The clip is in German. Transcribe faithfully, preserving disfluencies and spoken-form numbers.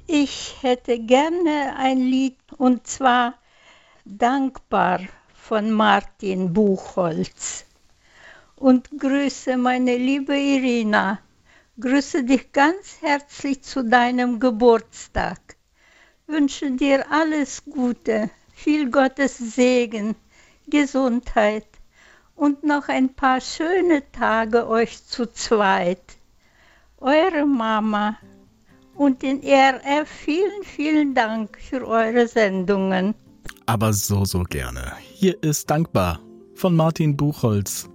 Ich hätte gerne ein Lied, und zwar Dankbar von Martin Buchholz. Und grüße meine liebe Irina, grüße dich ganz herzlich zu deinem Geburtstag. Wünsche dir alles Gute, viel Gottes Segen, Gesundheit und noch ein paar schöne Tage euch zu zweit. Eure Mama. Und in R F vielen, vielen Dank für eure Sendungen. Aber so, so gerne. Hier ist Dankbar von Martin Buchholz.